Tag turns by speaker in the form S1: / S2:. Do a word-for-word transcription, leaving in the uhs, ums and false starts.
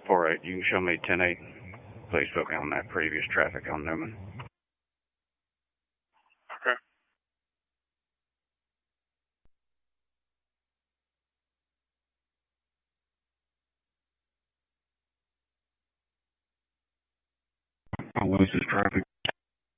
S1: four eight. You can show me ten eight, Facebook on that previous traffic on Newman.
S2: Okay.
S1: Oh, what's this traffic?